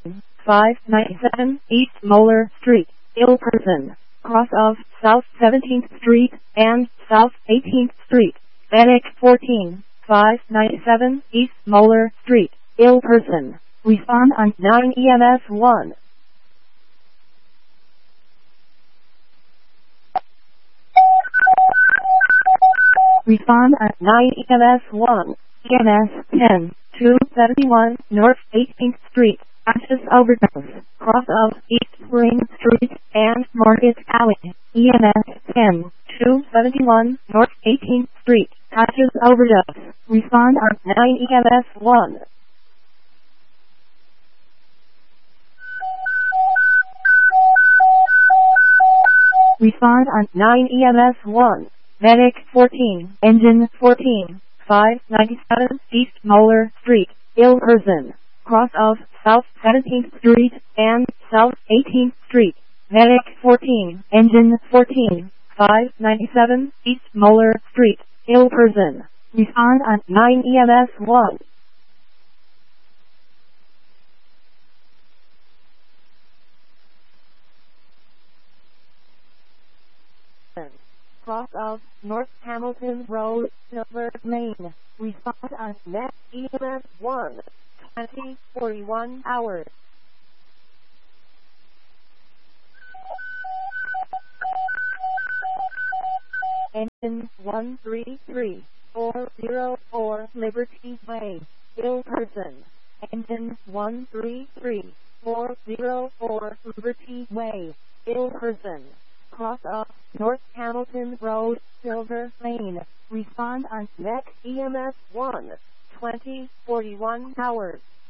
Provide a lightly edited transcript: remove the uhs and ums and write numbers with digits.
597 East Moeller Street, ill person, cross of South 17th Street and South 18th Street, Medic 14, 597 East Moeller Street, ill person, respond on 9 EMS 1. Respond at 9 EMS 1, EMS 10, 271 North 18th Street, Ashes Overdose, cross of East Spring Street and Market Alley, EMS 10, 271 North 18th Street, Ashes Overdose, respond at 9 EMS 1. Respond on 9 EMS 1. Medic 14, Engine 14, 597 East Moeller Street, ill person, cross of South 17th Street and South 18th Street, Medic 14, Engine 14, 597 East Moeller Street, ill person, respond on 9 EMS 1. Cross of North Hamilton Road, Silver, Maine. Respond on next EMS 1, 2041 hours. Engine 133-404 Liberty Way, ill person. Engine 133-404 Liberty Way, ill person. Cross of North Hamilton Road, Silver Lane. Respond on next EMS 1, 2041 hours.